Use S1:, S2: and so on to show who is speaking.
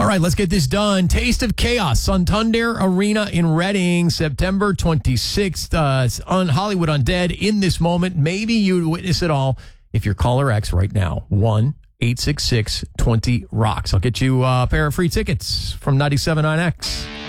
S1: All right, let's get this done. Taste of Chaos, Santander Arena in Reading, September 26th. On Hollywood Undead in this moment. Maybe you'd witness it all if you're caller X right now. 1-866-20-ROCKS. I'll get you a pair of free tickets from 97.9X.